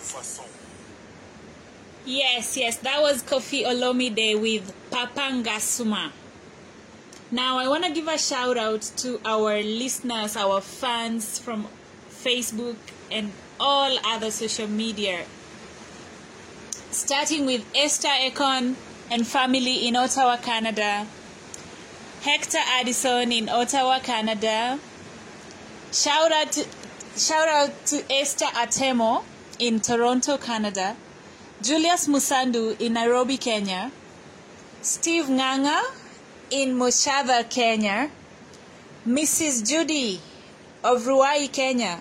Yes, that was Koffi Olomide with Papanga Suma. Now, I want to give a shout out to our listeners, our fans from Facebook and all other social media. Starting with Esther Ekon and family in Ottawa, Canada. Hector Addison in Ottawa, Canada. Shout out to Esther Atemo in Toronto, Canada. Julius Musandu in Nairobi, Kenya. Steve Nganga in Moshadha, Kenya. Mrs. Judy of Ruai, Kenya.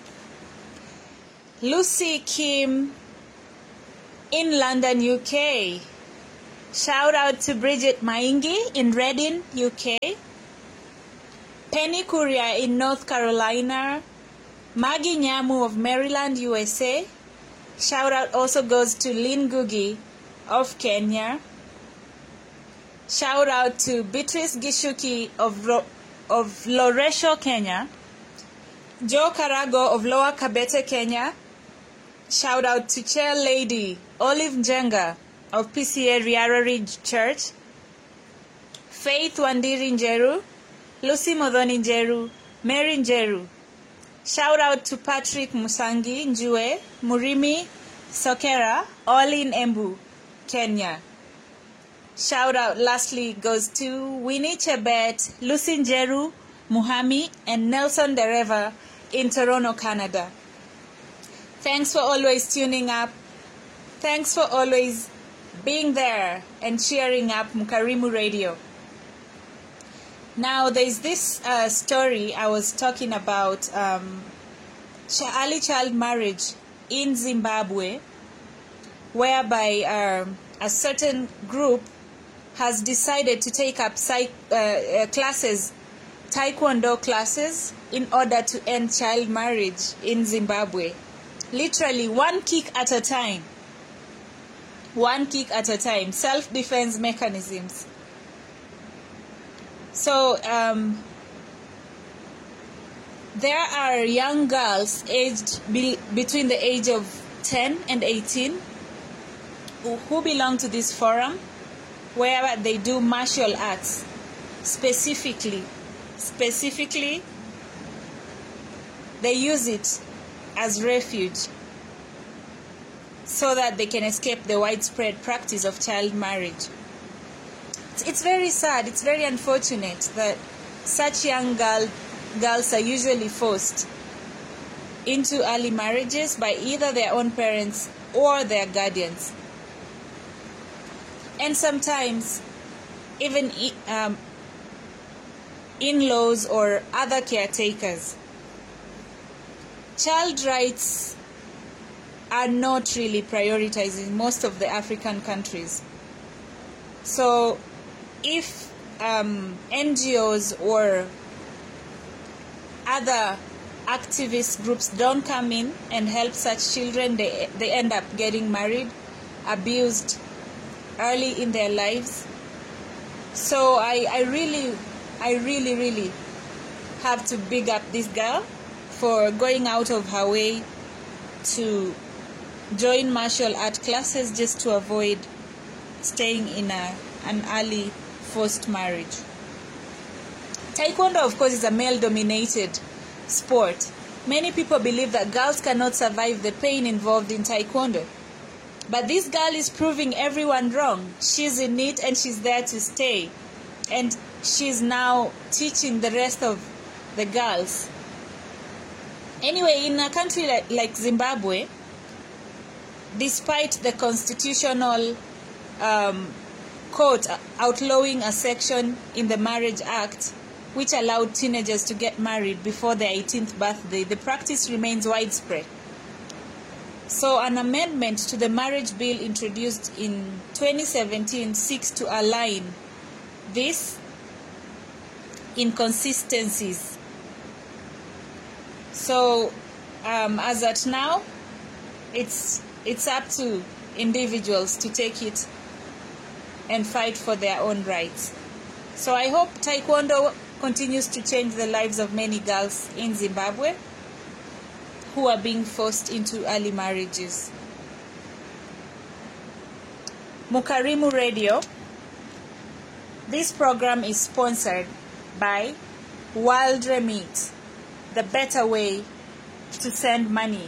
Lucy Kim in London, UK. Shout out to Bridget Maingi in Reading, UK. Penny Kuria in North Carolina. Maggie Nyamu of Maryland, USA. Shout out also goes to Lynn Gugi of Kenya. Shout out to Beatrice Gishuki of Loresho, Kenya. Joe Karago of Lower Kabete, Kenya. Shout out to Chair Lady Olive Njenga of PCA Riarari Church. Faith Wandiri Njeru. Lucy Modhoni Njeru. Mary Njeru. Shout out to Patrick Musangi Njue, Murimi Sokera, all in Embu, Kenya. Shout out lastly goes to Winnie Chebet, Lucy Njeru, Muhami, and Nelson Dereva in Toronto, Canada. Thanks for always tuning up. Thanks for always being there and cheering up Mukarimu Radio. Now, there's this story I was talking about, early child marriage in Zimbabwe, whereby a certain group has decided to take up taekwondo classes in order to end child marriage in Zimbabwe. Literally one kick at a time. Self-defense mechanisms. So, there are young girls aged between the age of 10 and 18 who belong to this forum, where they do martial arts. Specifically, they use it as refuge so that they can escape the widespread practice of child marriage. It's very sad, it's very unfortunate that such young girls are usually forced into early marriages by either their own parents or their guardians. And sometimes even in-laws or other caretakers. Child rights are not really prioritized in most of the African countries. So if NGOs or other activist groups don't come in and help such children, they end up getting married, abused early in their lives. So I really have to big up this girl for going out of her way to join martial art classes just to avoid staying in an early forced marriage. Taekwondo, of course, is a male-dominated sport. Many people believe that girls cannot survive the pain involved in Taekwondo. But this girl is proving everyone wrong. She's in it and she's there to stay. And she's now teaching the rest of the girls. Anyway, in a country like Zimbabwe, despite the constitutional court outlawing a section in the Marriage Act which allowed teenagers to get married before their 18th birthday, the practice remains widespread. So an amendment to the marriage bill introduced in 2017 seeks to align these inconsistencies. So as at now, it's up to individuals to take it and fight for their own rights. So I hope Taekwondo continues to change the lives of many girls in Zimbabwe who are being forced into early marriages. Mukarimu Radio. This program is sponsored by World Remit, the better way to send money.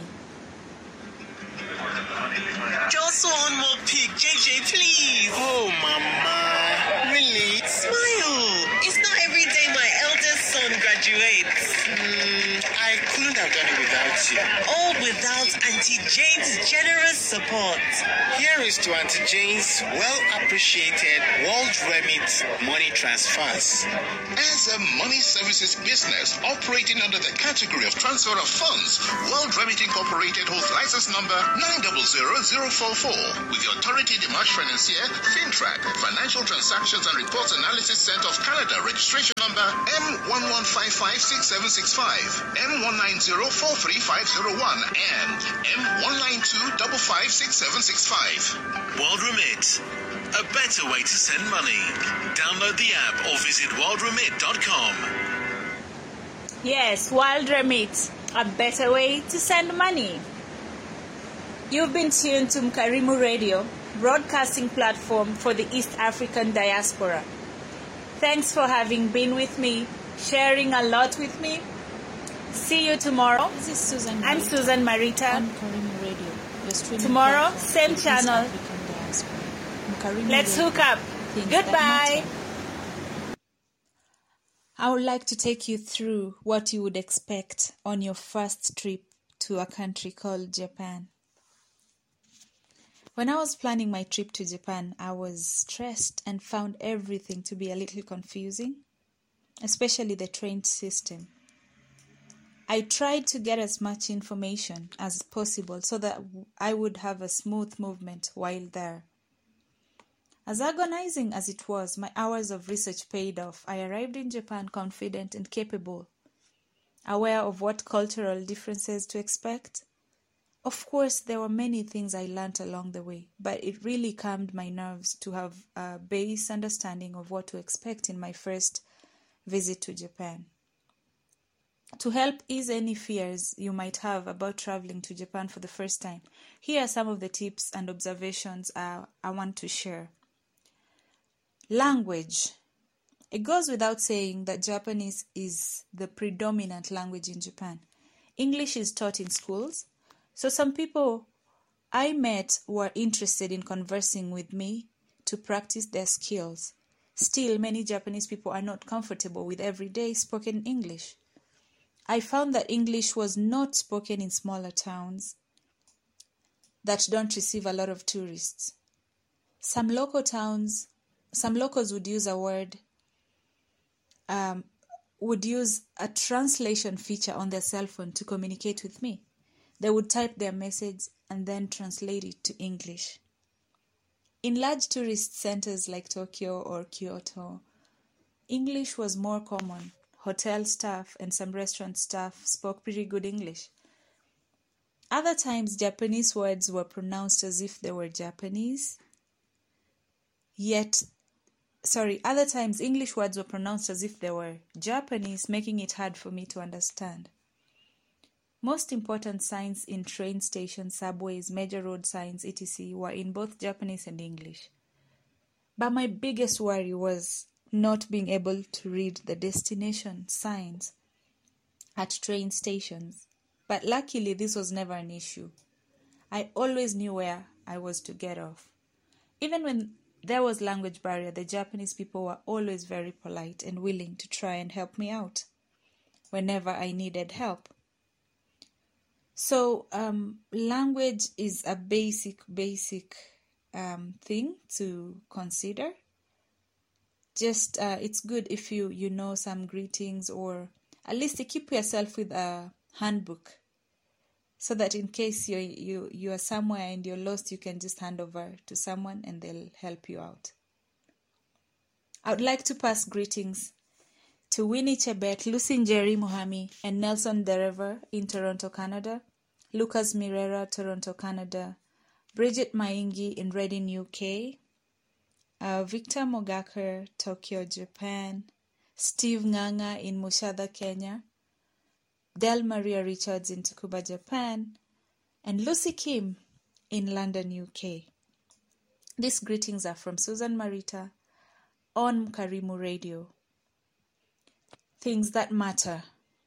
Just one more pic, JJ, please. Oh, Mama. Really? Smile. It's not every day my eldest son graduates. I couldn't have done it without you. All without Auntie Jane's generous support. Here is to Auntie Jane's well-appreciated World Remit money transfers. As a money services business operating under the category of transfer of funds, World Remit Incorporated holds license number 900044 with the Autorité des Marchés Financiers, FinTrack, Financial Transactions and Reports Analysis Center of Canada, registration number M11556765, M19043501, and M192556765. World Remit, a better way to send money. Download the app or visit worldremit.com. Yes, World Remit, a better way to send money. You've been tuned to Mukarimu Radio, broadcasting platform for the East African diaspora. Thanks for having been with me, sharing a lot with me. See you tomorrow. This is Susan. I'm Susan Marita. On Mukarimu Radio. Tomorrow, same channel. Let's hook up. Goodbye. I would like to take you through what you would expect on your first trip to a country called Japan. When I was planning my trip to Japan, I was stressed and found everything to be a little confusing, especially the train system. I tried to get as much information as possible so that I would have a smooth movement while there. As agonizing as it was, my hours of research paid off. I arrived in Japan confident and capable, aware of what cultural differences to expect. Of course, there were many things I learnt along the way, but it really calmed my nerves to have a base understanding of what to expect in my first visit to Japan. To help ease any fears you might have about traveling to Japan for the first time, here are some of the tips and observations I want to share. Language. It goes without saying that Japanese is the predominant language in Japan. English is taught in schools, so some people I met were interested in conversing with me to practice their skills. Still, many Japanese people are not comfortable with everyday spoken English. I found that English was not spoken in smaller towns that don't receive a lot of tourists. Some locals would use a translation feature on their cell phone to communicate with me. They would type their message and then translate it to English. In large tourist centers like Tokyo or Kyoto, English was more common. Hotel staff and some restaurant staff spoke pretty good English. Other times, Japanese words were pronounced as if they were Japanese. Other times English words were pronounced as if they were Japanese, making it hard for me to understand. Most important signs in train stations, subways, major road signs, etc. were in both Japanese and English. But my biggest worry was not being able to read the destination signs at train stations. But luckily, this was never an issue. I always knew where I was to get off. Even when there was language barrier, the Japanese people were always very polite and willing to try and help me out whenever I needed help. So, language is a basic thing to consider. Just it's good if you know some greetings, or at least equip yourself with a handbook, so that in case you are somewhere and you're lost, you can just hand over to someone and they'll help you out. I would like to pass greetings to Winnie Chebet, Lucy Njeri Mohami, and Nelson Derever in Toronto, Canada, Lucas Mirera, Toronto, Canada, Bridget Maingi in Reading, UK, Victor Mogakar, Tokyo, Japan, Steve Nganga in Mushada, Kenya, Del Maria Richards in Tsukuba, Japan, and Lucy Kim in London, UK. These greetings are from Susan Marita on Karimu Radio. Things that matter.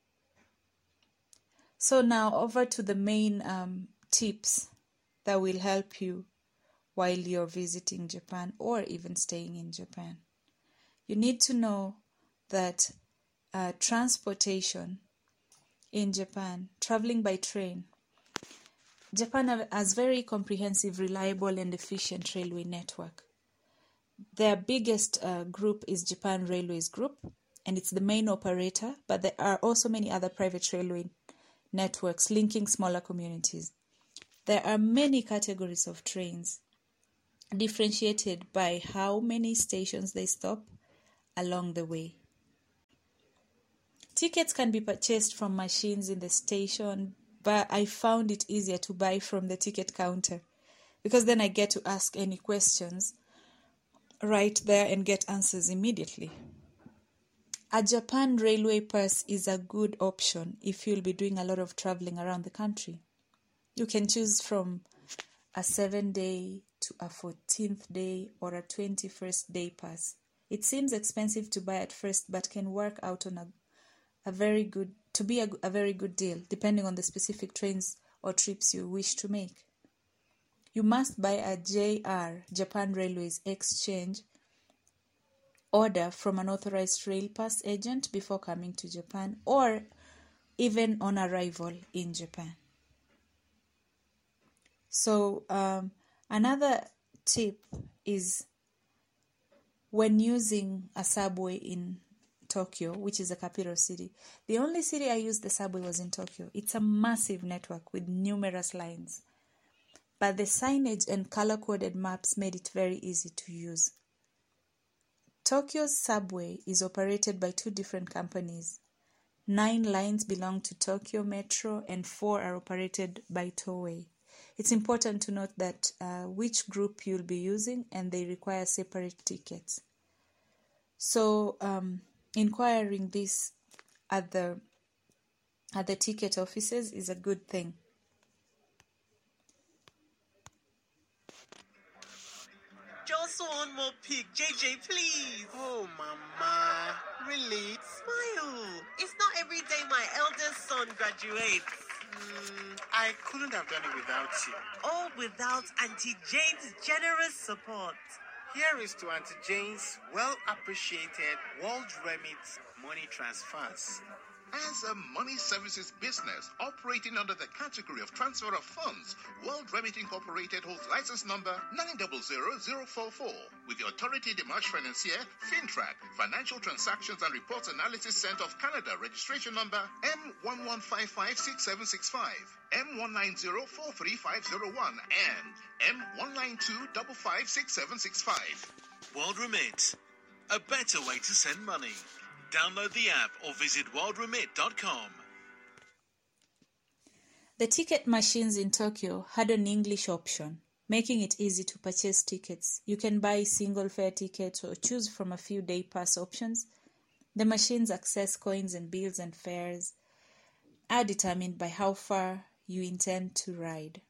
So now over to the main tips that will help you while you're visiting Japan or even staying in Japan. You need to know that transportation in Japan, traveling by train, Japan has very comprehensive, reliable and efficient railway network. Their biggest group is Japan Railways Group, and it's the main operator, but there are also many other private railway networks linking smaller communities. There are many categories of trains, differentiated by how many stations they stop along the way. Tickets can be purchased from machines in the station, but I found it easier to buy from the ticket counter because then I get to ask any questions right there and get answers immediately. A Japan Railway Pass is a good option if you'll be doing a lot of traveling around the country. You can choose from a 7-day to a 14th day or a 21st day pass. It seems expensive to buy at first, but can work out on a very good deal, depending on the specific trains or trips you wish to make. You must buy a JR, Japan Railways exchange order from an authorized rail pass agent before coming to Japan or even on arrival in Japan. So another tip is when using a subway in Tokyo, which is the capital city. The only city I used the subway was in Tokyo. It's a massive network with numerous lines, but the signage and color-coded maps made it very easy to use. Tokyo's subway is operated by 2 different companies. 9 lines belong to Tokyo Metro and 4 are operated by Toei. It's important to note that which group you'll be using, and they require separate tickets. So inquiring this at the ticket offices is a good thing. Just one more pic, JJ, please. Oh, Mama, really? Smile. It's not every day my eldest son graduates. I couldn't have done it without you. All without Auntie Jane's generous support. Here is to Auntie Jane's well-appreciated World Remit money transfers. As a money services business operating under the category of transfer of funds, World Remit Incorporated holds license number 900044 with the Autorité des Marchés Financiers, FINTRAC, Financial Transactions and Reports Analysis Center of Canada, registration number M11556765, M19043501, and M192556765. World Remit, a better way to send money. Download the app or visit worldremit.com. The ticket machines in Tokyo had an English option, making it easy to purchase tickets. You can buy single fare tickets or choose from a few day pass options. The machines access coins and bills, and fares are determined by how far you intend to ride.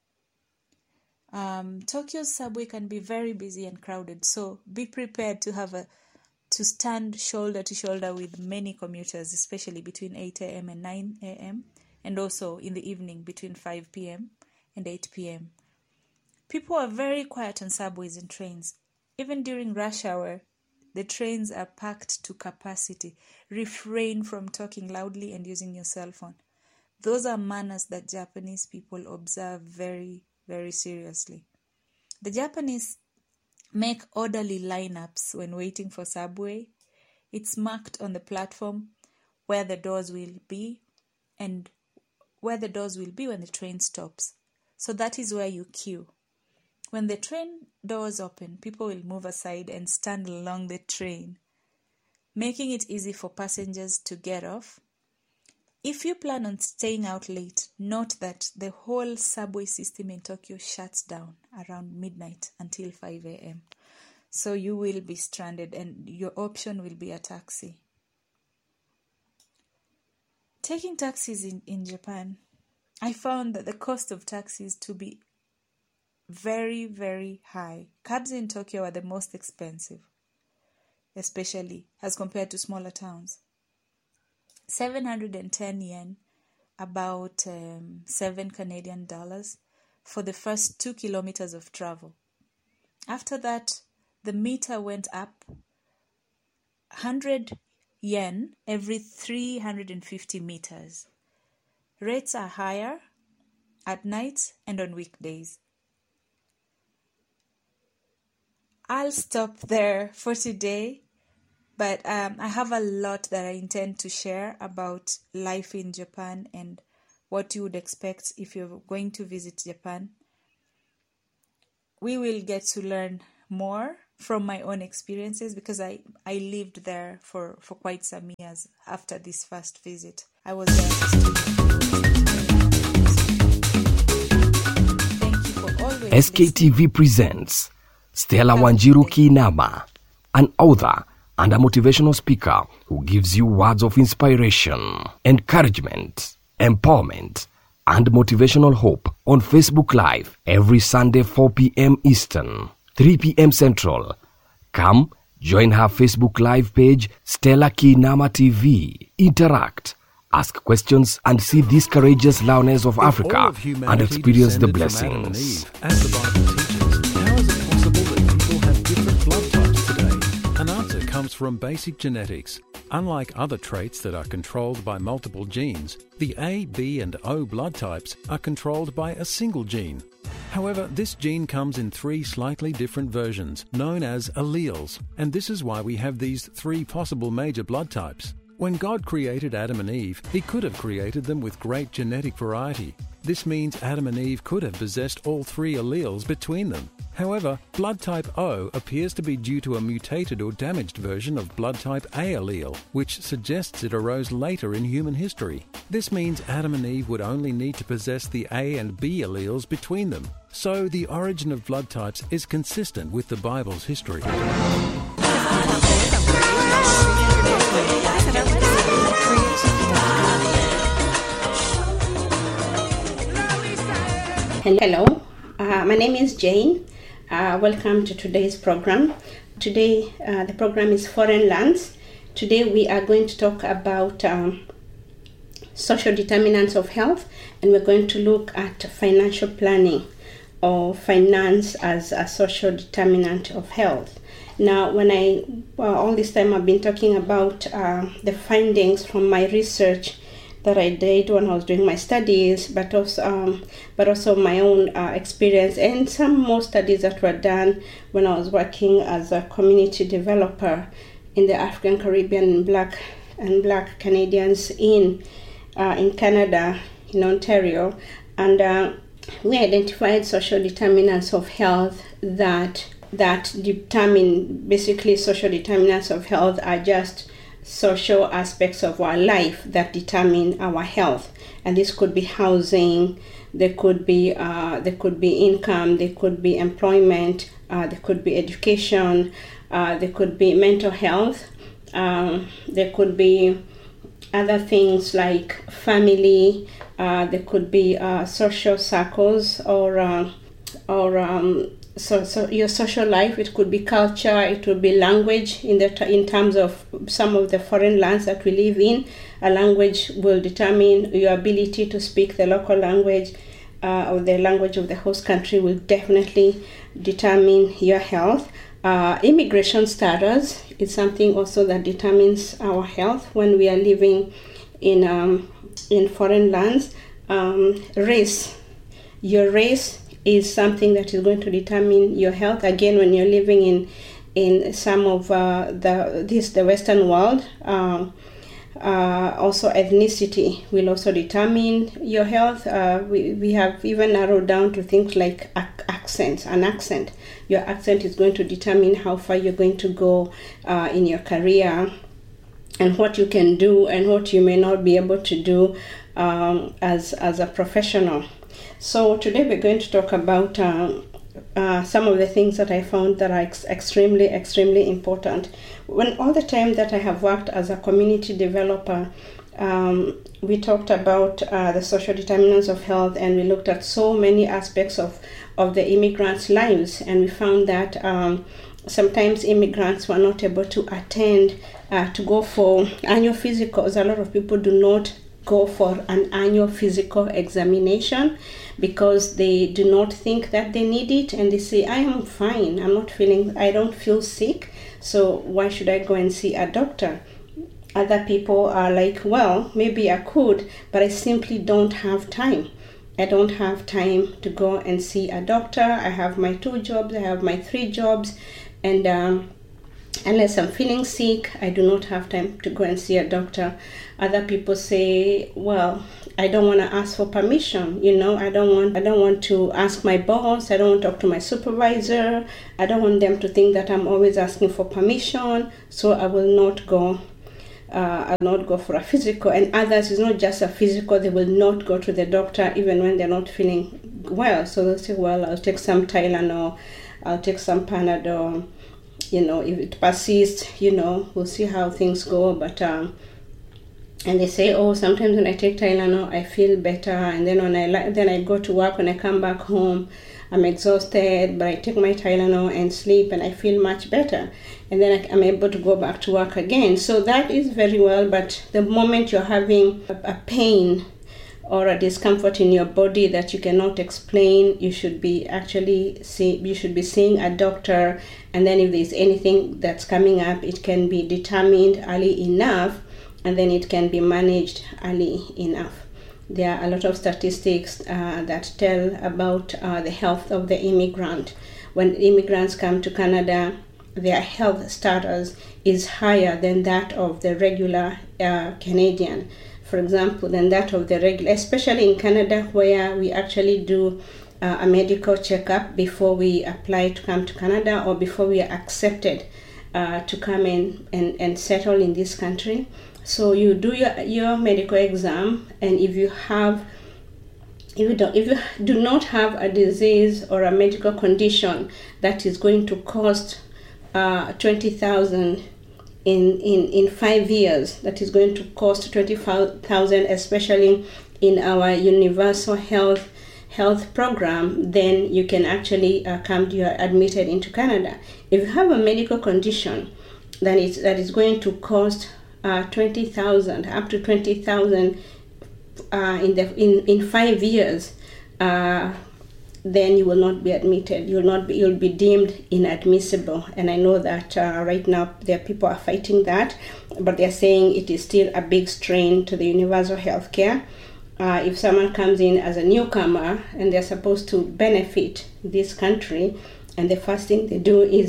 Tokyo's subway can be very busy and crowded, so be prepared to stand shoulder to shoulder with many commuters, especially between 8 a.m. and 9 a.m. and also in the evening between 5 p.m. and 8 p.m. People are very quiet on subways and trains. Even during rush hour, the trains are packed to capacity. Refrain from talking loudly and using your cell phone. Those are manners that Japanese people observe very, very seriously. The Japanese make orderly lineups when waiting for subway. It's marked on the platform where the doors will be and where the doors will be when the train stops. So that is where you queue. When the train doors open, people will move aside and stand along the train, making it easy for passengers to get off. If you plan on staying out late, note that the whole subway system in Tokyo shuts down around midnight until 5 a.m. So you will be stranded and your option will be a taxi. Taking taxis in Japan, I found that the cost of taxis to be very, very high. Cabs in Tokyo are the most expensive, especially as compared to smaller towns. 710 yen, about 7 Canadian dollars for the first 2 kilometers of travel. After that, the meter went up 100 yen every 350 meters. Rates are higher at night and on weekdays. I'll stop there for today, but I have a lot that I intend to share about life in Japan and what you would expect if you're going to visit Japan. We will get to learn more from my own experiences because I lived there for quite some years after this first visit. I was there as a student. Thank you for always SKTV presents Stella Wanjiru Kinama, an author and a motivational speaker who gives you words of inspiration, encouragement, empowerment, and motivational hope on Facebook Live every Sunday 4 p.m. Eastern, 3 p.m. Central. Come, join her Facebook Live page, Stella Kinama TV. Interact, ask questions, and see these courageous lioness of Africa and experience the blessings. As the Bible teaches, how is it possible that people have different blood types today? An answer comes from basic genetics. Unlike other traits that are controlled by multiple genes, the A, B, and O blood types are controlled by a single gene. However, this gene comes in 3 slightly different versions, known as alleles, and this is why we have these 3 possible major blood types. When God created Adam and Eve, He could have created them with great genetic variety. This means Adam and Eve could have possessed all 3 alleles between them. However, blood type O appears to be due to a mutated or damaged version of blood type A allele, which suggests it arose later in human history. This means Adam and Eve would only need to possess the A and B alleles between them. So the origin of blood types is consistent with the Bible's history. Hello, my name is Jane. Welcome to today's program. Today, the program is Foreign Lands. Today, we are going to talk about social determinants of health, and we're going to look at financial planning or finance as a social determinant of health. Now, all this time I've been talking about the findings from my research that I did when I was doing my studies, but also my own experience and some more studies that were done when I was working as a community developer in the African, Caribbean, Black Canadians in Canada, in Ontario, and we identified social determinants of health that determine. Basically, social determinants of health are just social aspects of our life that determine our health, and this could be housing, there could be income, there could be employment, there could be education, there could be mental health, there could be other things like family, there could be social circles or so your social life. It could be culture, it would be language. In terms of some of the foreign lands that we live in, a language will determine your ability to speak the local language, or the language of the host country will definitely determine your health. Immigration status is something also that determines our health when we are living in foreign lands. Race, your race is something that is going to determine your health. Again, when you're living in some of the Western world, also ethnicity will also determine your health. We have even narrowed down to things like accents. An accent, your accent is going to determine how far you're going to go in your career, and what you can do and what you may not be able to do as a professional. So today we're going to talk about some of the things that I found that are extremely important. When all the time that I have worked as a community developer we talked about the social determinants of health, and we looked at so many aspects of the immigrants' lives, and we found that sometimes immigrants were not able to attend to go for annual physicals. A lot of people do not go for an annual physical examination because they do not think that they need it, and they say, I am fine, I don't feel sick, so why should I go and see a doctor? Other people are like, well, maybe I could, but I simply don't have time. I don't have time to go and see a doctor. I have my 2 jobs, I have my 3 jobs, and unless I'm feeling sick, I do not have time to go and see a doctor. Other people say, well, I don't want to ask for permission. I don't want to ask my boss. I don't want to talk to my supervisor. I don't want them to think that I'm always asking for permission. So I will not go. I'll not go for a physical. And others, it's not just a physical. They will not go to the doctor even when they're not feeling well. So they'll say, well, I'll take some Tylenol. I'll take some Panadol. If it persists, we'll see how things go. But and they say, oh, sometimes when I take Tylenol, I feel better. And then then I go to work, when I come back home, I'm exhausted, but I take my Tylenol and sleep, and I feel much better. And then I'm able to go back to work again. So that is very well, but the moment you're having a pain or a discomfort in your body that you cannot explain, you should be seeing a doctor. And then if there's anything that's coming up, it can be determined early enough, and then it can be managed early enough. There are a lot of statistics that tell about the health of the immigrant. When immigrants come to Canada, their health status is higher than that of the regular Canadian. For example, than that of the regular, especially in Canada, where we actually do a medical checkup before we apply to come to Canada, or before we are accepted to come in and settle in this country. So you do your medical exam, and if you do not have a disease or a medical condition that is going to cost $20,000 in 5 years, that is going to cost $20,000, especially in our universal health program, then you can actually you are admitted into Canada. If you have a medical condition that is going to cost $20,000 up to $20,000 in 5 years, then you will not be admitted. You'll be deemed inadmissible. And I know that right now there are people are fighting that, but they're saying it is still a big strain to the universal health care. If someone comes in as a newcomer and they're supposed to benefit this country, and the first thing they do is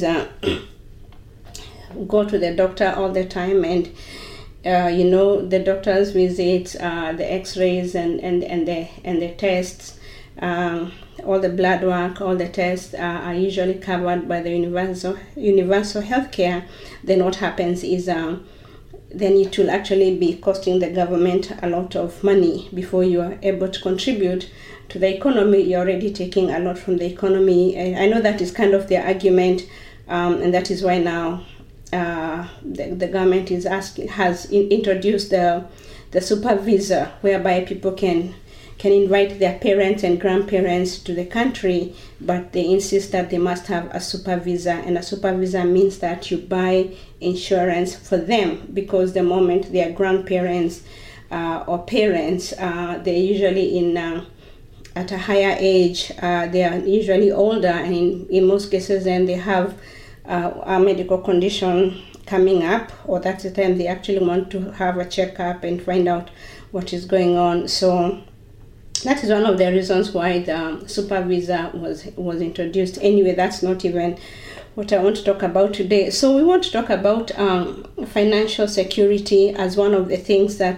go to the doctor all the time, and the doctor's visits, the x-rays and the tests, all the blood work, all the tests are usually covered by the universal health care. Then what happens is then it will actually be costing the government a lot of money before you are able to contribute to the economy. You're already taking a lot from the economy. I know that is kind of their argument, and that is why now the government has introduced the super visa, whereby people can invite their parents and grandparents to the country, but they insist that they must have a super visa. And a super visa means that you buy insurance for them, because the moment their grandparents or parents, they're usually at a higher age, they are usually older, and in most cases then they have a medical condition coming up, or that's the time they actually want to have a checkup and find out what is going on. So that is one of the reasons why the super visa was introduced. Anyway, that's not even what I want to talk about today. So we want to talk about financial security as one of the things that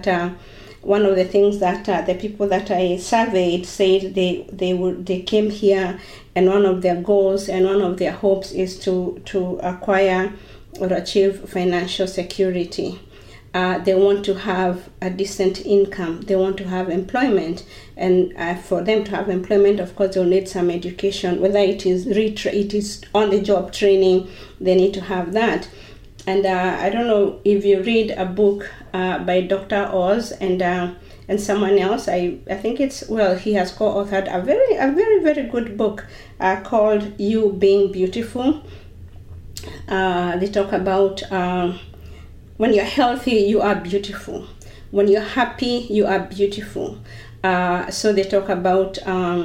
the people that I surveyed said they came here, and one of their goals and one of their hopes is to acquire or achieve financial security. They want to have a decent income. They want to have employment, and for them to have employment, of course, they'll need some education. Whether it is on-the-job training, they need to have that. And I don't know if you read a book by Dr. Oz and someone else. I think he has co-authored a very good book called You Being Beautiful. They talk about when you're healthy, you are beautiful. When you're happy, you are beautiful. So they talk about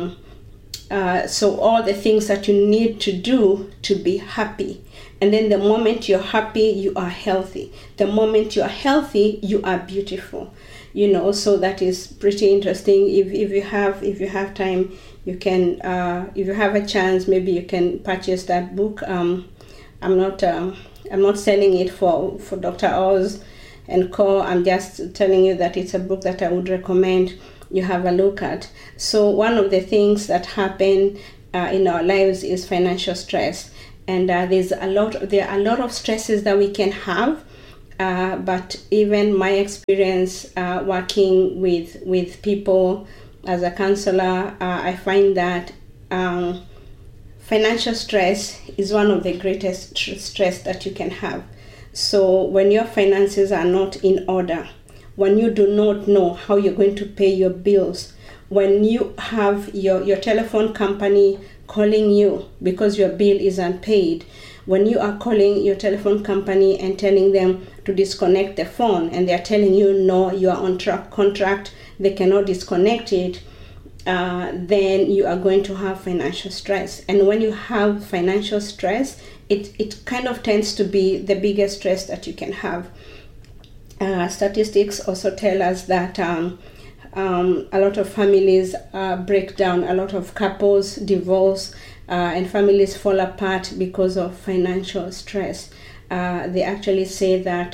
so all the things that you need to do to be happy. And then the moment you're happy, you are healthy. The moment you're healthy, you are beautiful. So that is pretty interesting. If you have time, you can. If you have a chance, maybe you can purchase that book. I'm not selling it for Dr. Oz and co. I'm just telling you that it's a book that I would recommend you have a look at. So one of the things that happen in our lives is financial stress, and there are a lot of stresses that we can have. But even my experience working with people as a counselor, I find that financial stress is one of the greatest stress that you can have. So when your finances are not in order, when you do not know how you're going to pay your bills, when you have your telephone company calling you because your bill is unpaid, when you are calling your telephone company and telling them to disconnect the phone and they are telling you, no, you are on contract, they cannot disconnect it, then you are going to have financial stress. And when you have financial stress, it kind of tends to be the biggest stress that you can have. Statistics also tell us that a lot of families break down, a lot of couples divorce, and families fall apart because of financial stress. They actually say that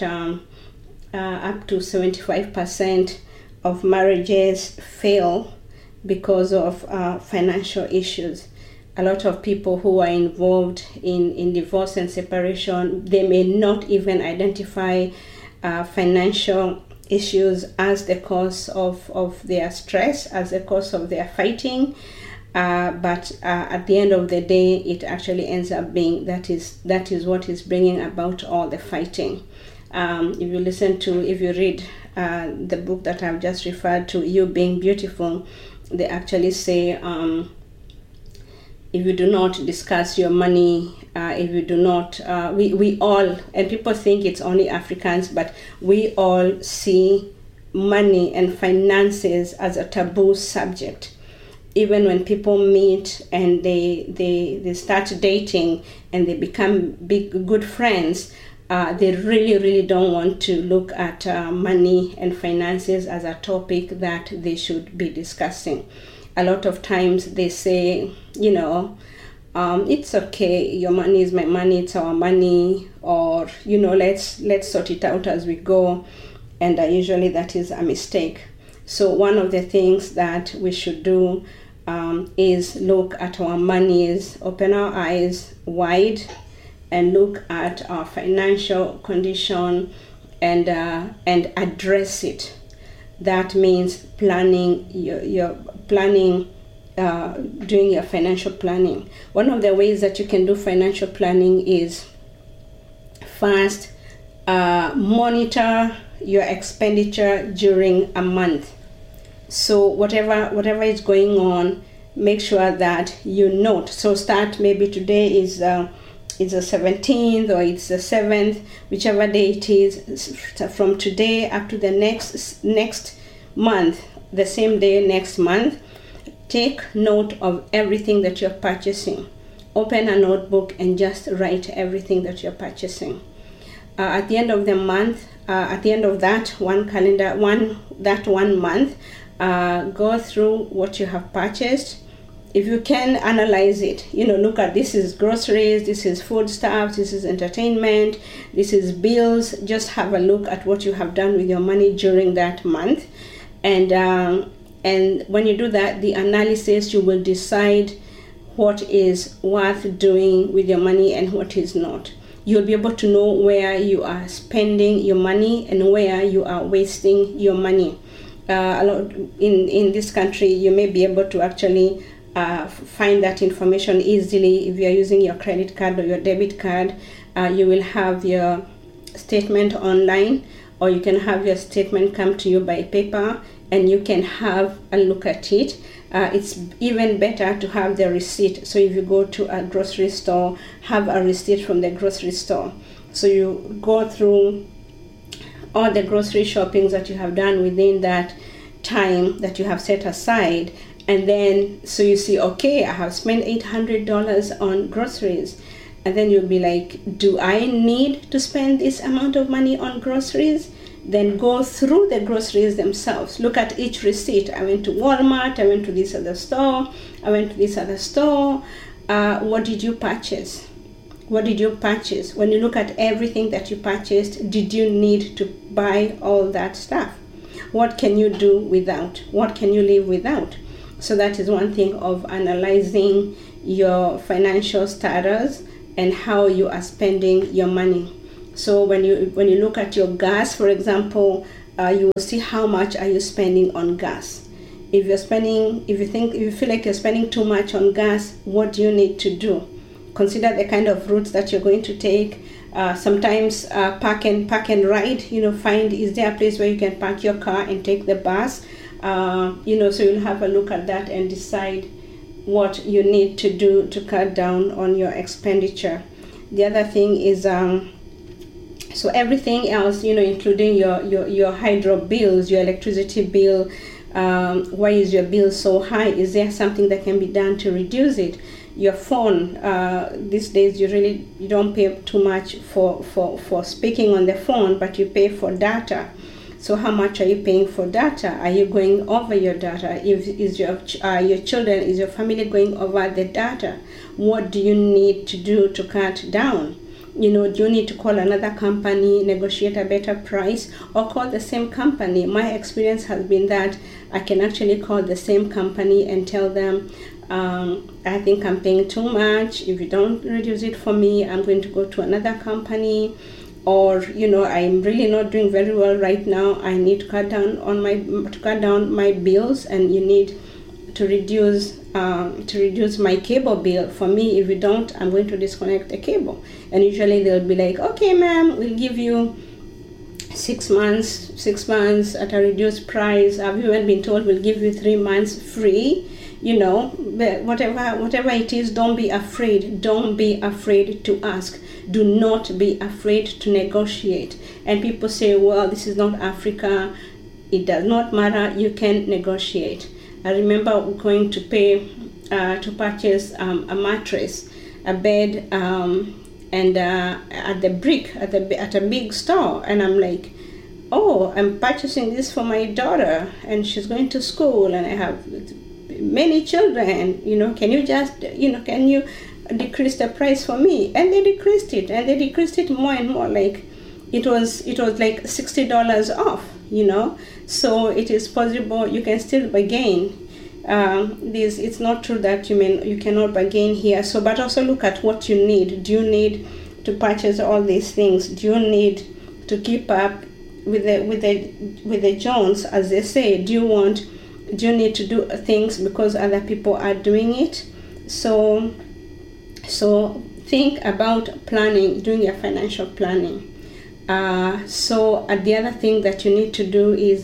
up to 75% of marriages fail because of financial issues. A lot of people who are involved in divorce and separation, they may not even identify financial issues as the cause of their stress, as the cause of their fighting. But at the end of the day, it actually ends up being that is what is bringing about all the fighting. If you read the book that I've just referred to, You Being Beautiful, they actually say if you do not discuss your money, if you do not, we all, and people think it's only Africans, but we all see money and finances as a taboo subject. Even when people meet and they start dating and they become good friends, they really don't want to look at money and finances as a topic that they should be discussing. A lot of times they say, it's okay, your money is my money, it's our money, or let's sort it out as we go, and usually that is a mistake. So one of the things that we should do is look at our monies, open our eyes wide, and look at our financial condition and address it. That means planning doing your financial planning. One of the ways that you can do financial planning is first monitor your expenditure during a month. So whatever is going on, make sure that you note. So start, maybe today is the 17th or it's the 7th, whichever day it is. From today up to the next month, the same day next month, take note of everything that you're purchasing. Open a notebook and just write everything that you're purchasing. At the end of the month, at the end of that one month, go through what you have purchased. If you can, analyze it. Look at, this is groceries, this is foodstuffs, this is entertainment, this is bills. Just have a look at what you have done with your money during that month, and when you do that, the analysis, you will decide what is worth doing with your money and what is not. You'll be able to know where you are spending your money and where you are wasting your money. A lot in this country, you may be able to actually find that information easily. If you are using your credit card or your debit card, you will have your statement online, or you can have your statement come to you by paper and you can have a look at it. It's even better to have the receipt. So if you go to a grocery store, have a receipt from the grocery store. So you go through all the grocery shoppings that you have done within that time that you have set aside. And then, so you see, okay, I have spent $800 on groceries. And then you'll be like, do I need to spend this amount of money on groceries? Then go through the groceries themselves. Look at each receipt. I went to Walmart, I went to this other store, I went to this other store. What did you purchase? What did you purchase? When you look at everything that you purchased, did you need to buy all that stuff? What can you do without? What can you live without? So that is one thing of analyzing your financial status and how you are spending your money. So when you look at your gas, for example, you will see how much are you spending on gas. If you feel like you're spending too much on gas, what do you need to do? Consider the kind of routes that you're going to take. Sometimes park and ride. Find, is there a place where you can park your car and take the bus? So you'll have a look at that and decide what you need to do to cut down on your expenditure. The other thing is, so everything else, including your hydro bills, your electricity bill, why is your bill so high? Is there something that can be done to reduce it? Your phone, these days you don't pay too much for speaking on the phone, but you pay for data. So how much are you paying for data? Are you going over your data? Is your children, is your family going over the data? What do you need to do to cut down? Do you need to call another company, negotiate a better price, or call the same company? My experience has been that I can actually call the same company and tell them, I think I'm paying too much. If you don't reduce it for me, I'm going to go to another company. Or I'm really not doing very well right now. I need to cut down my bills, and you need to reduce my cable bill for me. If you don't, I'm going to disconnect the cable. And usually they'll be like, okay, ma'am, we'll give you 6 months at a reduced price. I've even been told we'll give you 3 months free. But whatever it is, don't be afraid. Don't be afraid to ask. Do not be afraid to negotiate. And people say, well, this is not Africa. It does not matter. You can negotiate. I remember going to pay to purchase a mattress, a bed, and at a big store, and I'm like, oh, I'm purchasing this for my daughter, and she's going to school, and I have many children. Can you just can you decrease the price for me? And they decreased it more and more. Like it was like $60 off. So it is possible. You can still bargain. It's not true that you cannot bargain here. So, but also look at what you need. Do you need to purchase all these things? Do you need to keep up with the Jones, as they say? Do you need to do things because other people are doing it? So think about planning, doing your financial planning. So the other thing that you need to do is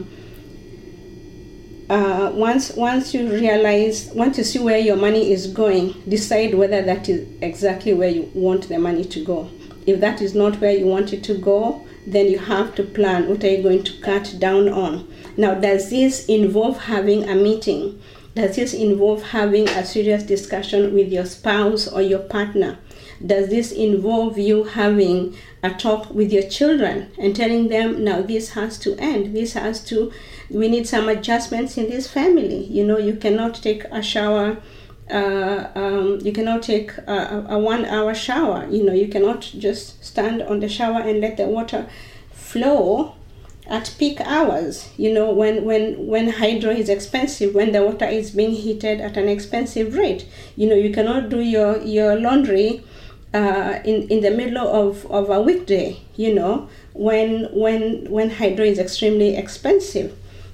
once you see where your money is going, decide whether that is exactly where you want the money to go. If that is not where you want it to go, then you have to plan what are you going to cut down on. Now, does this involve having a meeting? Does this involve having a serious discussion with your spouse or your partner? Does this involve you having a talk with your children and telling them, now this has to end, we need some adjustments in this family. You cannot take a shower, you cannot take a 1 hour shower. You cannot just stand on the shower and let the water flow at peak hours. When hydro is expensive, when the water is being heated at an expensive rate. You cannot do your laundry in the middle of a weekday, when hydro is extremely expensive.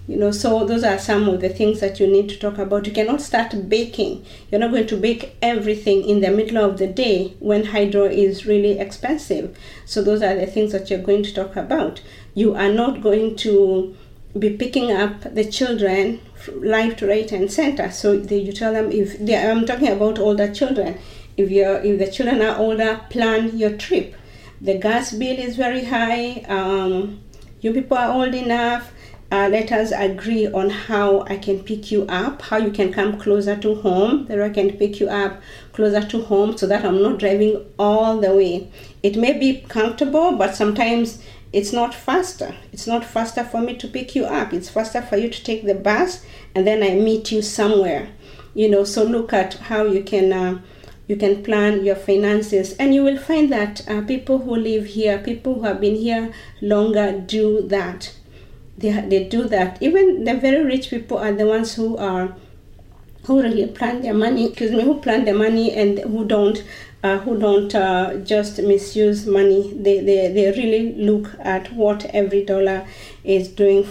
So those are some of the things that you need to talk about. You cannot start baking. You're not going to bake everything in the middle of the day when hydro is really expensive. So those are the things that you're going to talk about. You are not going to be picking up the children left, right, and center. So you tell them, I'm talking about older children. If the children are older, plan your trip. The gas bill is very high. You people are old enough. Let us agree on how I can pick you up, how you can come closer to home, that I can pick you up closer to home so that I'm not driving all the way. It may be comfortable, but sometimes it's not faster. It's not faster for me to pick you up. It's faster for you to take the bus and then I meet you somewhere. So look at how you can plan your finances, and you will find that people who live here, people who have been here longer, do that. They do that. Even the very rich people are the ones who really plan their money. Who plan their money and who don't just misuse money. They really look at what every dollar is doing